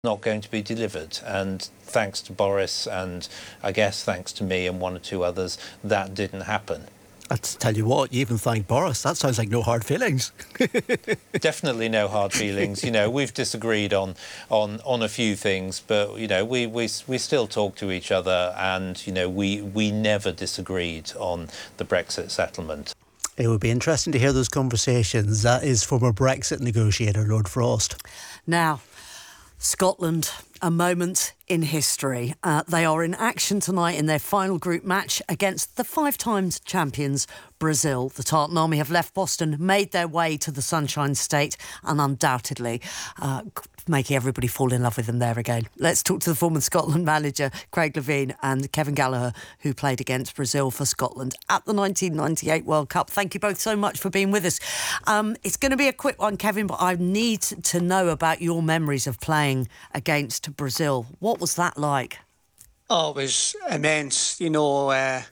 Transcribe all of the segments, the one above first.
not going to be delivered, and thanks to Boris and I guess thanks to me and one or two others, that didn't happen. I tell you what, you even thank Boris. That sounds like no hard feelings. Definitely no hard feelings. You know, we've disagreed on a few things, but you know, we still talk to each other, and you know, we never disagreed on the Brexit settlement. It would be interesting to hear those conversations. That is former Brexit negotiator Lord Frost. Now, Scotland, a moment in history. They are in action tonight in their final group match against the 5-time champions Brazil. The Tartan Army have left Boston, made their way to the Sunshine State, and undoubtedly making everybody fall in love with them there again. Let's talk to the former Scotland manager, Craig Levein, and Kevin Gallagher, who played against Brazil for Scotland at the 1998 World Cup. Thank you both so much for being with us. It's going to be a quick one, Kevin, but I need to know about your memories of playing against Brazil. What was that like? Oh, it was immense. You know,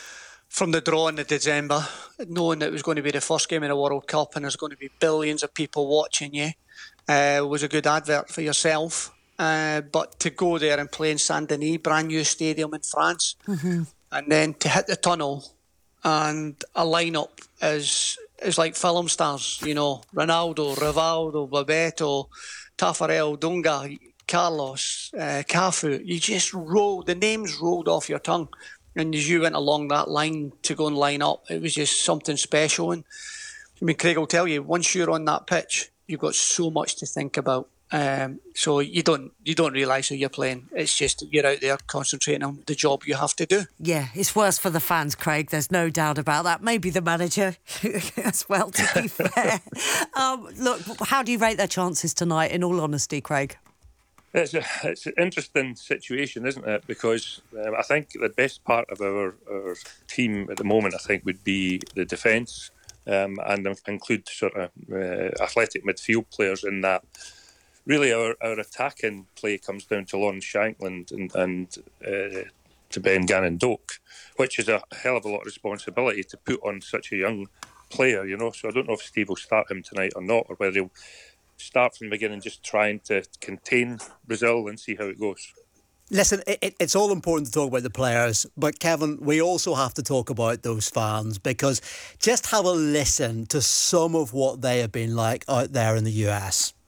from the draw in December, knowing that it was going to be the first game in the World Cup and there's going to be billions of people watching you, was a good advert for yourself. But to go there and play in Saint-Denis, brand new stadium in France, and then to hit the tunnel and a lineup is like film stars, you know, Ronaldo, Rivaldo, Bebeto, Taffarel, Dunga, Carlos, Cafu. You just the names rolled off your tongue. And as you went along that line to go and line up, it was just something special. And I mean, Craig will tell you, once you're on that pitch, you've got so much to think about. So you don't realise who you're playing. It's just you're out there concentrating on the job you have to do. Yeah, it's worse for the fans, Craig. There's no doubt about that. Maybe the manager as well, to be fair. Look, how do you rate their chances tonight, in all honesty, Craig? It's an interesting situation, isn't it? Because I think the best part of our team at the moment, I think, would be the defence, and include sort of athletic midfield players in that. Really, our attacking play comes down to Lawrence Shankland and to Ben Gannon-Doak, which is a hell of a lot of responsibility to put on such a young player, you know. So I don't know if Steve will start him tonight or not, or whether he'll start from the beginning, just trying to contain Brazil and see how it goes. Listen, it's all important to talk about the players, but Kevin, we also have to talk about those fans, because just have a listen to some of what they have been like out there in the US.